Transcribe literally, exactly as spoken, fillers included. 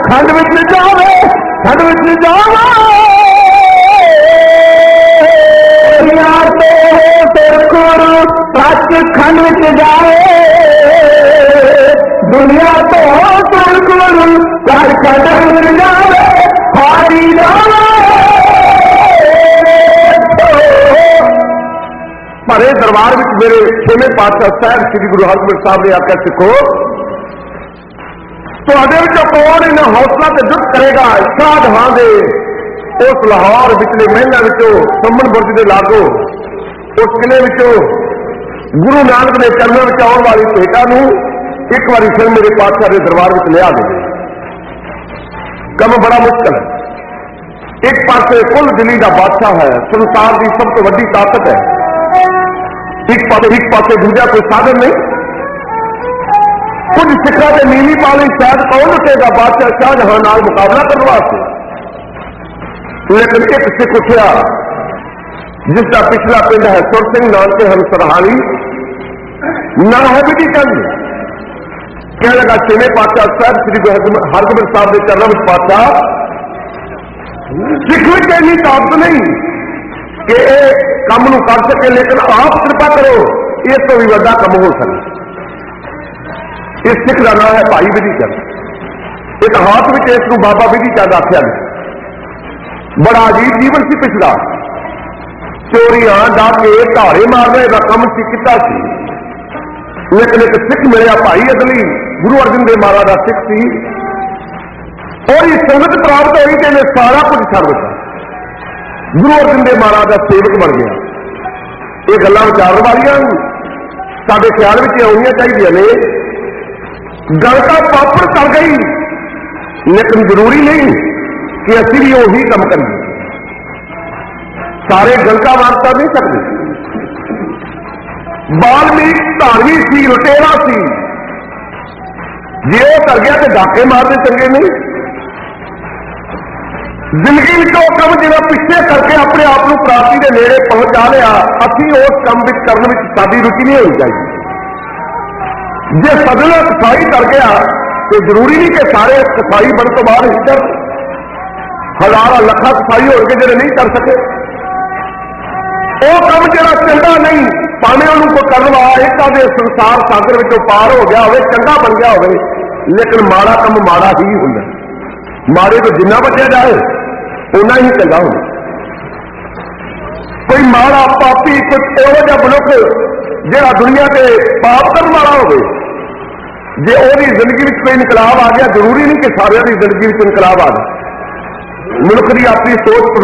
खंड विच जावे खंड विच जावे दुनिया तो गुरु सच खंड विच जावे दुनिया तो गुरु सच खंड विच जावे हारी जावे भरे दरबार में मेरे छेवें पातशाह साहब श्री गुरु हरगोबिंद साहब ने आकर सिखो तो कौन इन्हें हौसला से जुट करेगा। शाहजहां दे उस लाहौर विचले महलों विचों संमन बुर्ज के लागो उस किले विचों गुरु नानक के चरणों में आने वाली भेटा नूं एक बार फिर मेरे पातशाह के दरबार में लिया दे। कम बड़ा मुश्किल है। एक पासे कुल दिल्ली का बादशाह है, संसार की सब तो वड्डी ताकत है। एक पासे एक पासे दूजा कोई साधन नहीं। कुछ सिखा के नीली पाली शायद कौन उठेगा बादशाह शाहजहां नाल मुकाबला करने वास्ते, लेकिन एक सिख उठा जिसका पिछला पिंड है सुर सिंह नाम के हम सरहाली ना है भी चंद कह लगा छेवें पातशाह साहब श्री हरगोबिंद साहब के चरणों में पातशाह सिख में इन्नी ताकत नहीं कि एक काम नूं कर सके, लेकिन आप कृपा करो इस तो भी वड्डा काम हो सके। इस सिख का नाम है भाई विधि चंद। इतिहास में इसको बाबा विधि चंद आख्या नहीं। बड़ा अजीब जीवन से पिछड़ा, चोरियां डाके धारे मारने का कम सी किता सी, लेकिन एक सिख मिलया भाई अदली गुरु अर्जन देव महाराज का सिख सी और ये संगत प्राप्त हुई कि इन्हें सारा कुछ छड़ दिता, गुरु अर्जन देव महाराज का सेवक बन गया। ये गल्लां विचारन वालियां साडे ख्याल में आउणियां चाहिए ने। गल का पापड़ कर गई, लेकिन जरूरी नहीं कि असी भी वही काम करिए। सारे गल का वार्ता नहीं सकते। बाल्मीक धार्मी सी, लुटेरा सी, जे वो कर गया तो डाके मारने चंगे नहीं। जिंदगी में वो कम जो पिछले करके अपने आप को प्राप्ति के नेड़े पहुंचा लिया, असी उस काम करने में साडी रुचि नहीं होनी चाहिए। जे सदना सफाई कर गया तो जरूरी नहीं कि सारे सफाई बन तो बाद ही कर, हजार लखा सफाई हो गए जो नहीं कर सके। वो काम जो चंगा नहीं पाने को करने वाला एक आधे संसार सागर में पार हो गया हो, चंगा बन गया हो, लेकिन माड़ा काम माड़ा ही होंगे। माड़े को जिन्ना बचा जाए उन्ना ही चंगा हो। कोई माड़ा पापी कुछ एवं जहा मनुख जो दुनिया के पाप करने वाला हो, जे ओदी जिंदगी में कोई इनकलाब आ गया, जरूरी नहीं कि सारे की जिंदगी में इनकलाब आ गया। मनुख की अपनी सोच